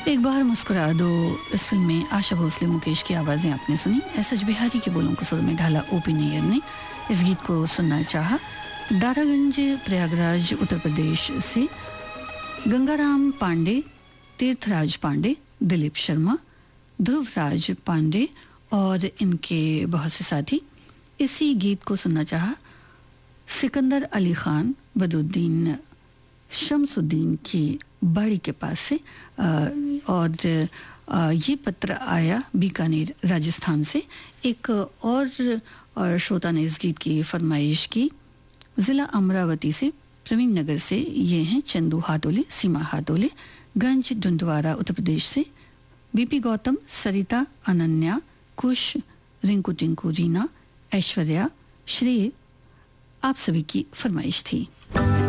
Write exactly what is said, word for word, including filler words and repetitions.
एक बार मुस्कुरा दो, इस फिल्म में आशा भोसले मुकेश की आवाज़ें आपने सुनी। एस एच बिहारी के बोलों को सुर में ढाला ओपी नैयर ने। इस गीत को सुनना चाहा दारागंज प्रयागराज उत्तर प्रदेश से गंगाराम पांडे, तीर्थराज पांडे, दिलीप शर्मा, ध्रुवराज पांडे और इनके बहुत से साथी। इसी गीत को सुनना चाहा सिकंदर अली खान बदरुद्दीन शमसुद्दीन की बाड़ी के पास से। आ, और आ, ये पत्र आया बीकानेर राजस्थान से। एक और, और श्रोता ने इस गीत की फरमाइश की ज़िला अमरावती से, प्रवीण नगर से। ये हैं चंदू हातोले, सीमा हातोले, गंज डुंडवारा उत्तर प्रदेश से। बीपी गौतम, सरिता, अनन्या, कुश, रिंकू टिंकू, रीना, ऐश्वर्या, श्री, आप सभी की फरमाइश थी।